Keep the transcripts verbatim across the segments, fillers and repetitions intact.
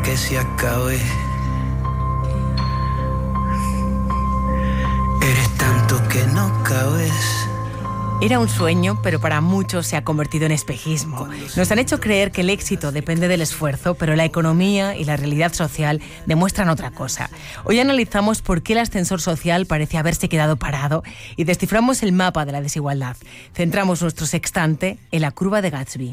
que se acabe. Eres tanto que no cabes. Era un sueño, pero para muchos se ha convertido en espejismo. Nos han hecho creer que el éxito depende del esfuerzo, pero la economía y la realidad social demuestran otra cosa. Hoy analizamos por qué el ascensor social parece haberse quedado parado y desciframos el mapa de la desigualdad. Centramos nuestro sextante en la curva de Gatsby.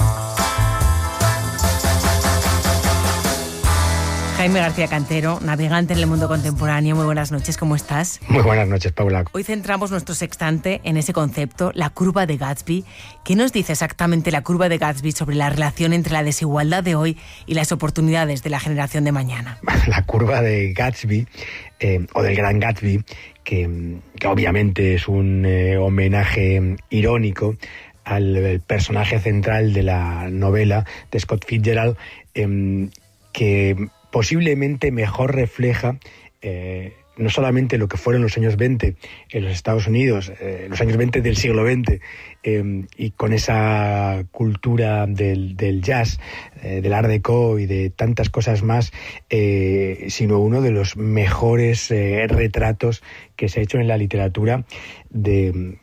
Jaime García Cantero, navegante en el mundo contemporáneo. Muy buenas noches, ¿cómo estás? Muy buenas noches, Paula. Hoy centramos nuestro sextante en ese concepto, la curva de Gatsby. ¿Qué nos dice exactamente la curva de Gatsby sobre la relación entre la desigualdad de hoy y las oportunidades de la generación de mañana? La curva de Gatsby, eh, o del Gran Gatsby, que, que obviamente es un eh, homenaje irónico al personaje central de la novela de Scott Fitzgerald, eh, que posiblemente mejor refleja eh, no solamente lo que fueron los años veinte en los Estados Unidos, eh, los años veinte del siglo veinte, eh, y con esa cultura del, del jazz, eh, del Art Deco y de tantas cosas más, eh, sino uno de los mejores eh, retratos que se ha hecho en la literatura de,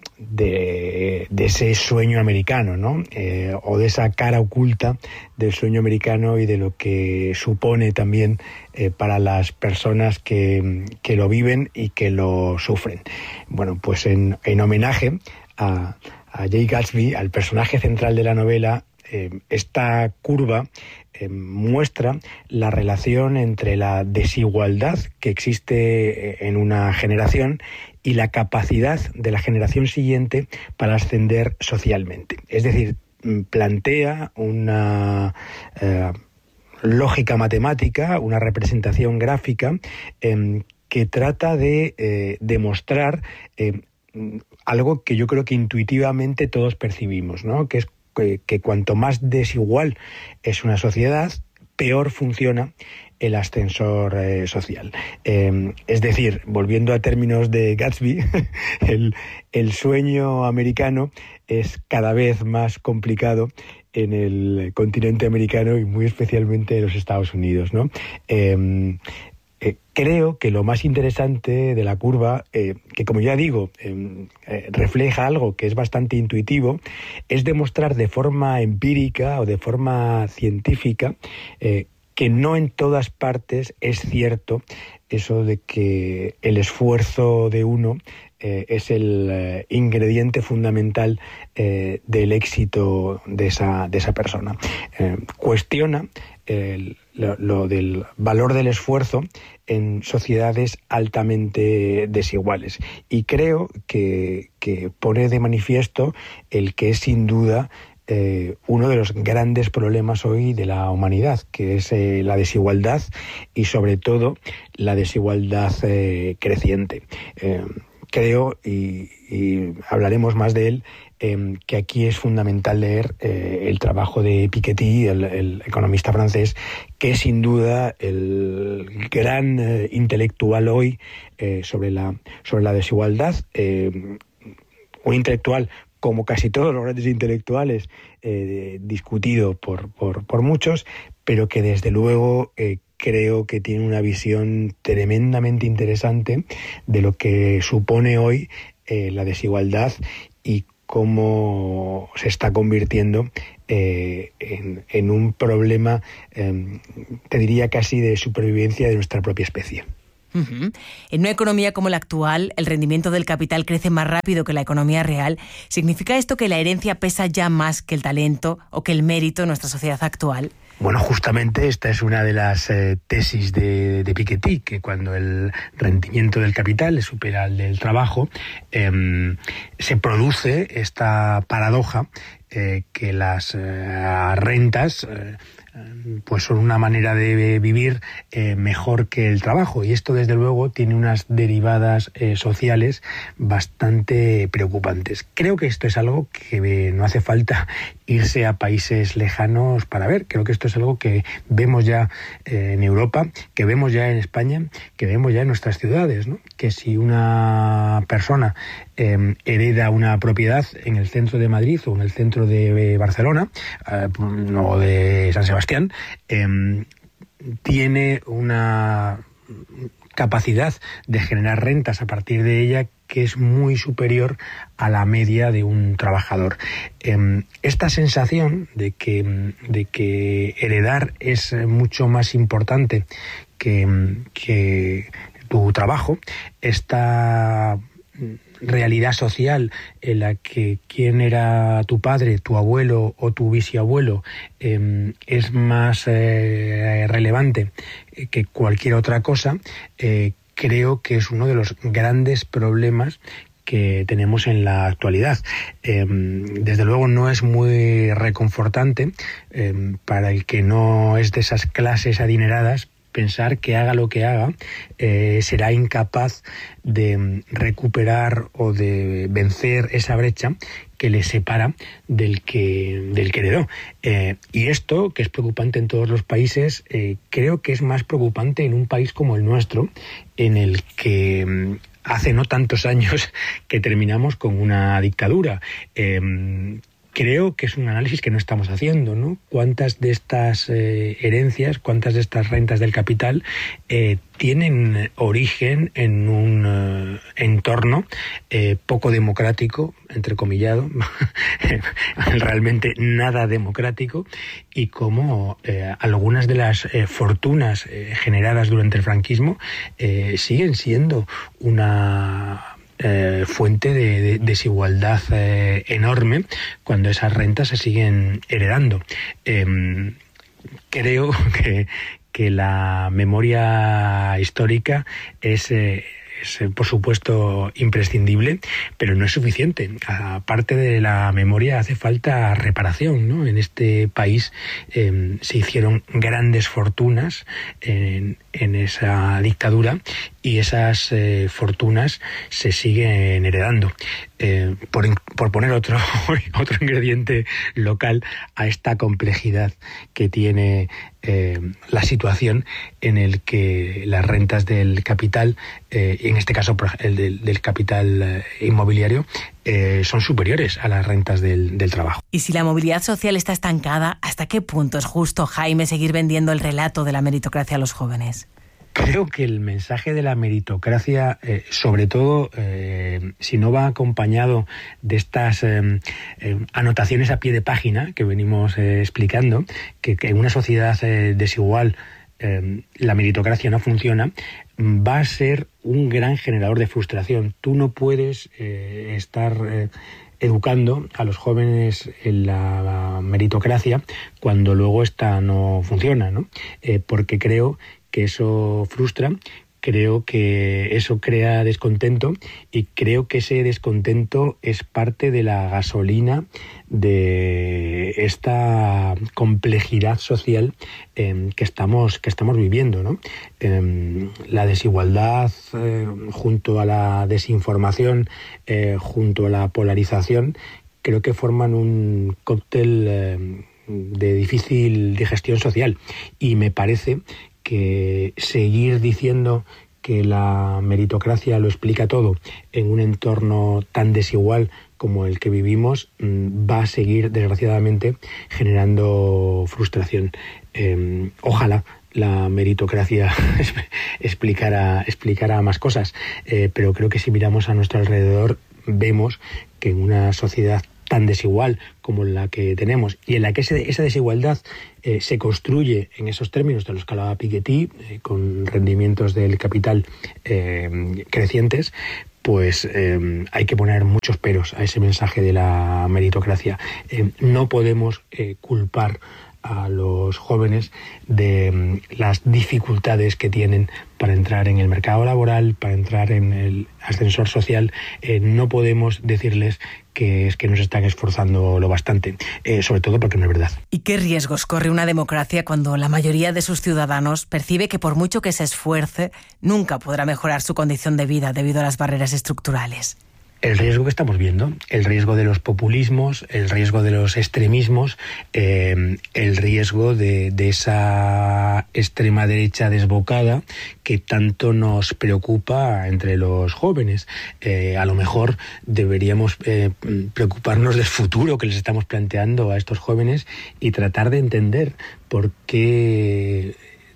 de, de ese sueño americano, ¿no? Eh, o de esa cara oculta del sueño americano y de lo que supone también eh, para las personas que, que lo viven y que lo sufren. Bueno, pues en, en homenaje a, a Jay Gatsby, al personaje central de la novela, eh, esta curva eh, muestra la relación entre la desigualdad que existe en una generación y la capacidad de la generación siguiente para ascender socialmente. Es decir, plantea una eh, lógica matemática, una representación gráfica eh, que trata de eh, demostrar eh, algo que yo creo que intuitivamente todos percibimos, ¿no? Que es que, que cuanto más desigual es una sociedad, peor funciona el ascensor eh, social. Eh, es decir, volviendo a términos de Gatsby, el, el sueño americano es cada vez más complicado en el continente americano y muy especialmente en los Estados Unidos, ¿no? Eh, eh, creo que lo más interesante de la curva, eh, que como ya digo, eh, eh, refleja algo que es bastante intuitivo, es demostrar de forma empírica o de forma científica eh, que no en todas partes es cierto eso de que el esfuerzo de uno eh, es el eh, ingrediente fundamental eh, del éxito de esa, de esa persona. Eh, cuestiona el, lo, lo del valor del esfuerzo en sociedades altamente desiguales. Y creo que, que pone de manifiesto el que es sin duda Eh, uno de los grandes problemas hoy de la humanidad, que es eh, la desigualdad y sobre todo la desigualdad eh, creciente. Eh, creo, y, y hablaremos más de él, eh, que aquí es fundamental leer eh, el trabajo de Piketty, el, el economista francés, que es sin duda el gran eh, intelectual hoy eh, sobre la, sobre la desigualdad, eh, un intelectual como casi todos los grandes intelectuales, eh, discutido por, por, por muchos, pero que desde luego eh, creo que tiene una visión tremendamente interesante de lo que supone hoy eh, la desigualdad y cómo se está convirtiendo eh, en, en un problema, eh, te diría casi de supervivencia de nuestra propia especie. Uh-huh. En una economía como la actual, el rendimiento del capital crece más rápido que la economía real. ¿Significa esto que la herencia pesa ya más que el talento o que el mérito en nuestra sociedad actual? Bueno, justamente esta es una de las eh, tesis de, de Piketty, que cuando el rendimiento del capital supera al del trabajo, eh, se produce esta paradoja eh, que las eh, rentas eh, pues son una manera de vivir eh, mejor que el trabajo, y esto desde luego tiene unas derivadas eh, sociales bastante preocupantes. Creo que esto es algo que eh, no hace falta irse a países lejanos para ver. Creo que esto es algo que vemos ya eh, en Europa, que vemos ya en España, que vemos ya en nuestras ciudades, ¿no? Que si una persona eh, hereda una propiedad en el centro de Madrid o en el centro de Barcelona eh, o de San Sebastián, eh, tiene una capacidad de generar rentas a partir de ella que es muy superior a la media de un trabajador. Eh, esta sensación de que, de que heredar es mucho más importante que, que tu trabajo, esta realidad social en la que quién era tu padre, tu abuelo o tu bisabuelo eh, es más eh, relevante que cualquier otra cosa, eh, creo que es uno de los grandes problemas que tenemos en la actualidad. Eh, desde luego no es muy reconfortante eh, para el que no es de esas clases adineradas pensar que haga lo que haga, eh, será incapaz de recuperar o de vencer esa brecha que le separa del que, del que heredó. Eh, y esto, que es preocupante en todos los países, eh, creo que es más preocupante en un país como el nuestro, en el que hace no tantos años que terminamos con una dictadura. Eh, Creo que es un análisis que no estamos haciendo, ¿no? ¿Cuántas de estas eh, herencias, cuántas de estas rentas del capital eh, tienen origen en un eh, entorno eh, poco democrático, entrecomillado, realmente nada democrático, y cómo eh, algunas de las eh, fortunas eh, generadas durante el franquismo eh, siguen siendo una Eh, fuente de, de desigualdad eh, enorme cuando esas rentas se siguen heredando. Eh, creo que, que la memoria histórica es... Eh, es, por supuesto, imprescindible, pero no es suficiente. Aparte de la memoria, hace falta reparación, ¿no? En este país eh, se hicieron grandes fortunas en, en esa dictadura y esas eh, fortunas se siguen heredando. Eh, por, por poner otro, otro ingrediente local a esta complejidad que tiene eh, la situación en el que las rentas del capital, eh, en este caso el del, del capital eh, inmobiliario, eh, son superiores a las rentas del, del trabajo. Y si la movilidad social está estancada, ¿hasta qué punto es justo, Jaime, seguir vendiendo el relato de la meritocracia a los jóvenes? Creo que el mensaje de la meritocracia, eh, sobre todo eh, si no va acompañado de estas eh, eh, anotaciones a pie de página que venimos eh, explicando, que, que en una sociedad eh, desigual eh, la meritocracia no funciona, va a ser un gran generador de frustración. Tú no puedes eh, estar eh, educando a los jóvenes en la meritocracia cuando luego esta no funciona, ¿no? Eh, porque creo que eso frustra, creo que eso crea descontento y creo que ese descontento es parte de la gasolina de esta complejidad social eh, que estamos que estamos viviendo, ¿no? Eh, la desigualdad eh, junto a la desinformación, eh, junto a la polarización, creo que forman un cóctel eh, de difícil digestión social, y me parece que seguir diciendo que la meritocracia lo explica todo en un entorno tan desigual como el que vivimos va a seguir, desgraciadamente, generando frustración. Eh, ojalá la meritocracia explicara, explicara más cosas, eh, pero creo que si miramos a nuestro alrededor vemos que en una sociedad tan desigual como la que tenemos, y en la que ese, esa desigualdad eh, se construye en esos términos de los que hablaba Piketty, eh, con rendimientos del capital eh, crecientes, pues eh, hay que poner muchos peros a ese mensaje de la meritocracia. Eh, no podemos eh, culpar a los jóvenes de las dificultades que tienen para entrar en el mercado laboral, para entrar en el ascensor social. Eh, no podemos decirles que es que no se están esforzando lo bastante, eh, sobre todo porque no es verdad. ¿Y qué riesgos corre una democracia cuando la mayoría de sus ciudadanos percibe que por mucho que se esfuerce, nunca podrá mejorar su condición de vida debido a las barreras estructurales? El riesgo que estamos viendo, el riesgo de los populismos, el riesgo de los extremismos, eh, el riesgo de, de esa extrema derecha desbocada que tanto nos preocupa entre los jóvenes. Eh, a lo mejor deberíamos eh, preocuparnos del futuro que les estamos planteando a estos jóvenes y tratar de entender por qué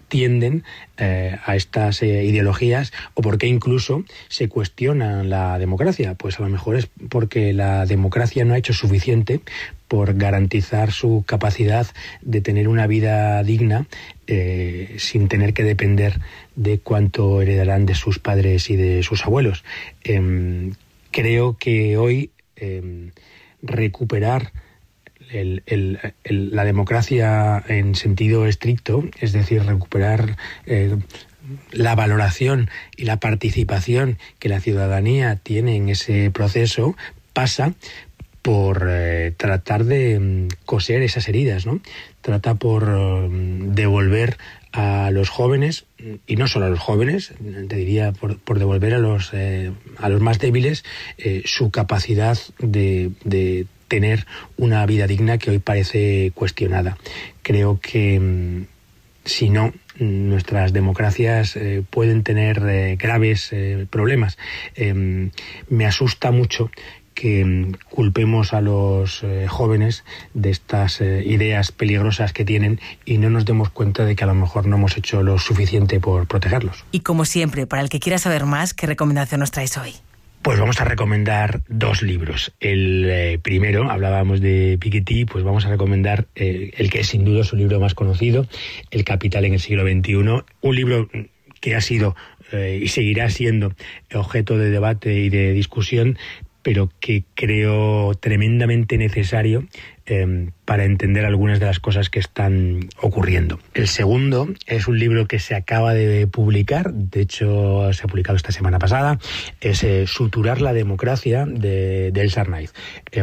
tienden eh, a estas eh, ideologías, o por qué incluso se cuestiona la democracia. Pues a lo mejor es porque la democracia no ha hecho suficiente por garantizar su capacidad de tener una vida digna eh, sin tener que depender de cuánto heredarán de sus padres y de sus abuelos. Eh, creo que hoy eh, recuperar El, el, el, la democracia en sentido estricto, es decir, recuperar eh, la valoración y la participación que la ciudadanía tiene en ese proceso, pasa por eh, tratar de mm, coser esas heridas, ¿no? Trata por mm, devolver a los jóvenes, y no solo a los jóvenes, te diría por, por devolver a los, eh, a los más débiles eh, su capacidad de, de tener una vida digna que hoy parece cuestionada. Creo que mmm, si no, nuestras democracias eh, pueden tener eh, graves eh, problemas. Eh, me asusta mucho que mmm, culpemos a los eh, jóvenes de estas eh, ideas peligrosas que tienen y no nos demos cuenta de que a lo mejor no hemos hecho lo suficiente por protegerlos. Y como siempre, para el que quiera saber más, ¿qué recomendación nos traes hoy? Pues vamos a recomendar dos libros. El eh, primero, hablábamos de Piketty, pues vamos a recomendar eh, el que es sin duda su libro más conocido, El Capital en el siglo veintiuno, un libro que ha sido eh, y seguirá siendo objeto de debate y de discusión, pero que creo tremendamente necesario eh, para entender algunas de las cosas que están ocurriendo. El segundo es un libro que se acaba de publicar, de hecho se ha publicado esta semana pasada, es eh, Suturar la democracia, de, de Elsa Arnaiz. Eh,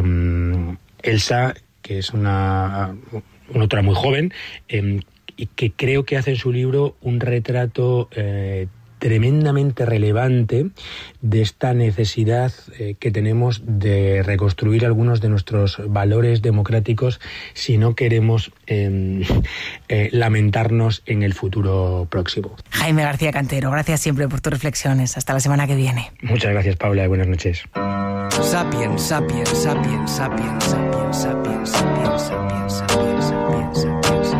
Elsa, que es una, una autora muy joven, eh, y que creo que hace en su libro un retrato eh, tremendamente relevante de esta necesidad eh, que tenemos de reconstruir algunos de nuestros valores democráticos si no queremos eh, eh, lamentarnos en el futuro próximo. Jaime García Cantero, gracias siempre por tus reflexiones. Hasta la semana que viene. Muchas gracias, Paula, y buenas noches. Sapiens, sapiens, sapiens, sapiens, sapiens, sapiens, sapiens, sapiens, sapiens, sapiens, sapiens.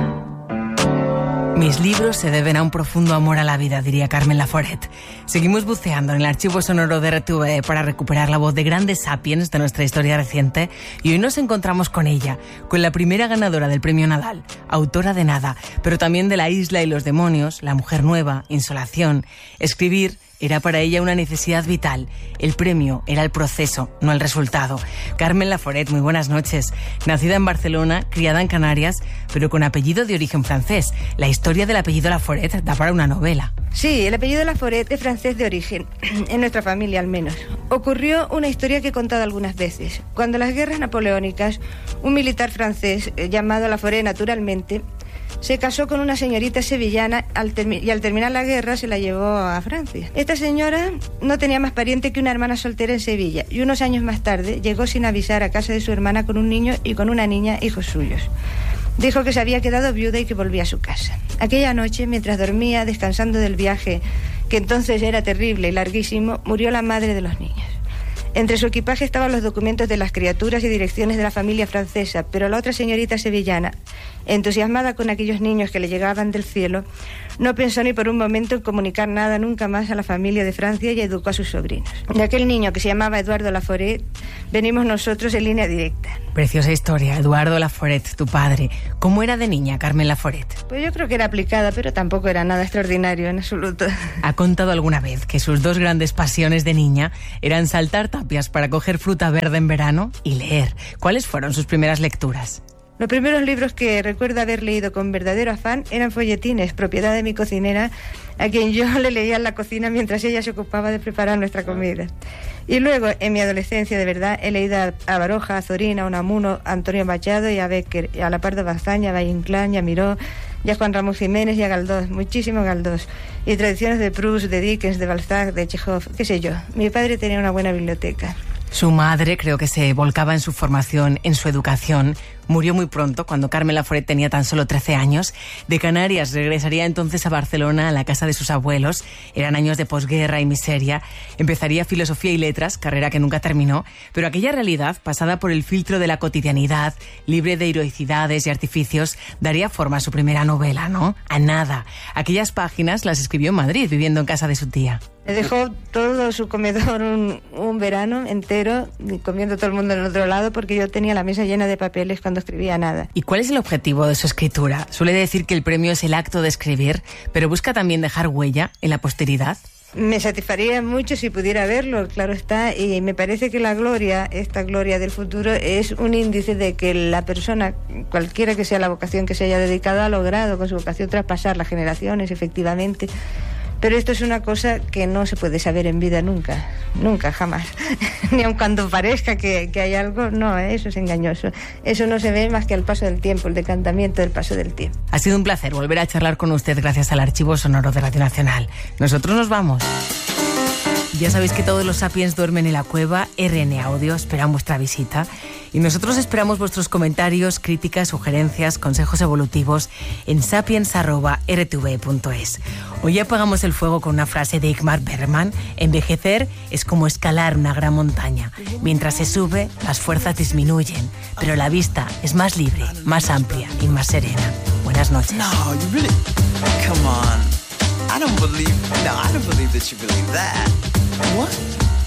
Mis libros se deben a un profundo amor a la vida, diría Carmen Laforet. Seguimos buceando en el archivo sonoro de R T V para recuperar la voz de grandes sapiens de nuestra historia reciente, y hoy nos encontramos con ella, con la primera ganadora del premio Nadal, autora de Nada, pero también de La isla y los demonios, La mujer nueva, Insolación. Escribir era para ella una necesidad vital. El premio era el proceso, no el resultado. Carmen Laforet, muy buenas noches. Nacida en Barcelona, criada en Canarias, pero con apellido de origen francés. La historia del apellido Laforet da para una novela. Sí, el apellido Laforet es francés de origen, en nuestra familia al menos. Ocurrió una historia que he contado algunas veces. Cuando las guerras napoleónicas, un militar francés, eh, llamado Laforet naturalmente, se casó con una señorita sevillana al termi- y al terminar la guerra se la llevó a Francia. Esta señora no tenía más pariente que una hermana soltera en Sevilla, y unos años más tarde llegó sin avisar a casa de su hermana con un niño y con una niña, hijos suyos. Dijo que se había quedado viuda y que volvía a su casa. Aquella noche, mientras dormía, descansando del viaje, que entonces era terrible y larguísimo, murió la madre de los niños. Entre su equipaje estaban los documentos de las criaturas y direcciones de la familia francesa, pero la otra señorita sevillana, entusiasmada con aquellos niños que le llegaban del cielo, no pensó ni por un momento en comunicar nada nunca más a la familia de Francia y educó a sus sobrinos. De aquel niño que se llamaba Eduardo Laforet, venimos nosotros en línea directa. Preciosa historia, Eduardo Laforet, tu padre. ¿Cómo era de niña Carmen Laforet? Pues yo creo que era aplicada, pero tampoco era nada extraordinario en absoluto. Ha contado alguna vez que sus dos grandes pasiones de niña eran saltar tapias para coger fruta verde en verano y leer. ¿Cuáles fueron sus primeras lecturas? Los primeros libros que recuerdo haber leído con verdadero afán eran folletines, propiedad de mi cocinera, a quien yo le leía en la cocina mientras ella se ocupaba de preparar nuestra comida. Y luego, en mi adolescencia, de verdad, he leído a Baroja, a Zorina, a Unamuno, a Antonio Machado y a Becker, y a La Pardo Bazán, y a Valle Inclán, y a Miró, y a Juan Ramón Jiménez y a Galdós, muchísimo Galdós, y tradiciones de Proust, de Dickens, de Balzac, de Chekhov, qué sé yo. Mi padre tenía una buena biblioteca. Su madre creo que se volcaba en su formación, en su educación. Murió muy pronto, cuando Carmen Laforet tenía tan solo trece años. De Canarias regresaría entonces a Barcelona, a la casa de sus abuelos. Eran años de posguerra y miseria. Empezaría filosofía y letras, carrera que nunca terminó, pero aquella realidad, pasada por el filtro de la cotidianidad, libre de heroicidades y artificios, daría forma a su primera novela, ¿no? A nada. Aquellas páginas las escribió en Madrid, viviendo en casa de su tía. Me dejó todo su comedor un, un verano entero, comiendo todo el mundo en el otro lado, porque yo tenía la mesa llena de papeles cuando escribía nada. ¿Y cuál es el objetivo de su escritura? Suele decir que el premio es el acto de escribir, pero busca también dejar huella en la posteridad. Me satisfaría mucho si pudiera verlo, claro está, y me parece que la gloria, esta gloria del futuro, es un índice de que la persona, cualquiera que sea la vocación que se haya dedicado, ha logrado con su vocación traspasar las generaciones, efectivamente. Pero esto es una cosa que no se puede saber en vida nunca, nunca, jamás. Ni aun cuando parezca que, que hay algo, no, eso es engañoso. Eso no se ve más que al paso del tiempo, el decantamiento del paso del tiempo. Ha sido un placer volver a charlar con usted gracias al Archivo Sonoro de Radio Nacional. Nosotros nos vamos. Ya sabéis que todos los Sapiens duermen en la cueva. R N Audio esperan vuestra visita. Y nosotros esperamos vuestros comentarios, críticas, sugerencias, consejos evolutivos en sapiens arroba r t v punto es. Hoy apagamos el fuego con una frase de Ingmar Bergman: envejecer es como escalar una gran montaña. Mientras se sube, las fuerzas disminuyen, pero la vista es más libre, más amplia y más serena. Buenas noches. No, you really... Come on. I don't believe... No, I don't believe that you believe that. What?